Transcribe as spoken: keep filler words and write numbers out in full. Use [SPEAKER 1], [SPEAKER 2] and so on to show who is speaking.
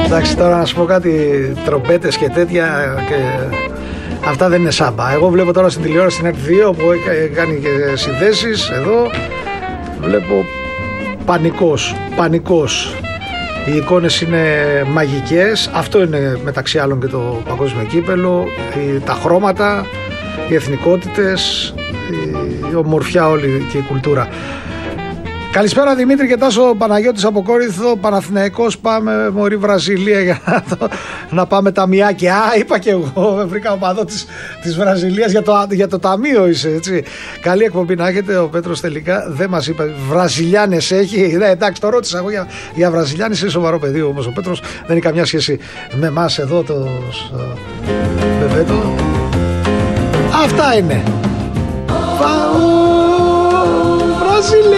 [SPEAKER 1] Εντάξει, τώρα να σου πω κάτι, τρομπέτες και τέτοια και αυτά δεν είναι σάμπα. Εγώ βλέπω τώρα στην τηλεόραση στην ΕΡΤ δύο που κάνει και συνδέσεις εδώ. Βλέπω πανικός, πανικός. Οι εικόνες είναι μαγικές. Αυτό είναι μεταξύ άλλων και το παγκόσμιο κύπελο. Τα χρώματα, οι εθνικότητες, η ομορφιά όλη και η κουλτούρα. Καλησπέρα Δημήτρη και Τάσο, Παναγιώτης από Κόρινθο, Παναθηναϊκός, πάμε μωρή Βραζιλία για να, το, να πάμε ταμιάκι. Α, είπα και εγώ, βρήκα οπαδό της, της Βραζιλίας για το, για το ταμείο είσαι, έτσι. Καλή εκπομπή να έχετε, ο Πέτρος τελικά δεν μας είπε, Βραζιλιάνες έχει, ναι, εντάξει το ρώτησα εγώ για, για Βραζιλιάνες, είναι σοβαρό παιδί όμως ο Πέτρος, δεν έχει καμιά σχέση με εμάς εδώ το Μπεβέτο. Αυτά είναι. Βραζιλία.